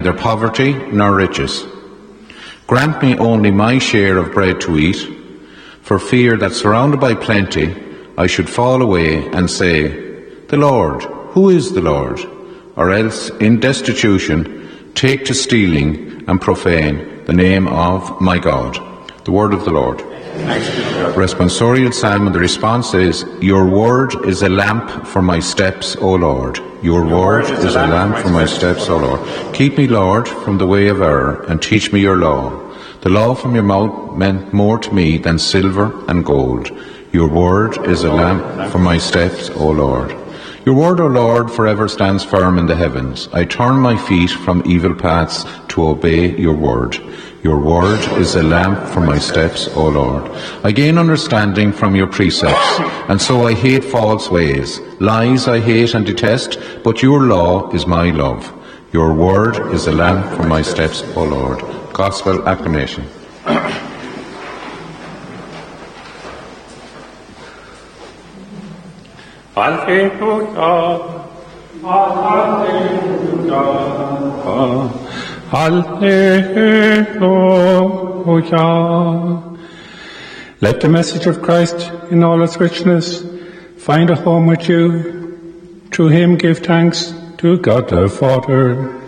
neither poverty nor riches. Grant me only my share of bread to eat, for fear that surrounded by plenty I should fall away and say, "The Lord, who is the Lord?" Or else, in destitution, take to stealing and profane the name of my God. The word of the Lord. Responsorial Psalm, and the response is, Your word is a lamp for my steps, O Lord. Your word is a lamp for my steps, O Lord. Keep me, Lord, from the way of error, and teach me your law. The law from your mouth meant more to me than silver and gold. Your word is a lamp for my steps, O Lord. Your word, O Lord, forever stands firm in the heavens. I turn my feet from evil paths to obey your word. Your word is a lamp for my steps, O Lord. I gain understanding from your precepts, and so I hate false ways. Lies I hate and detest, but your law is my love. Your word is a lamp for my steps, O Lord. Gospel acclamation. Alleluia, Alleluia, Alleluia. Let the message of Christ in all its richness find a home with you. Through him give thanks to God the Father.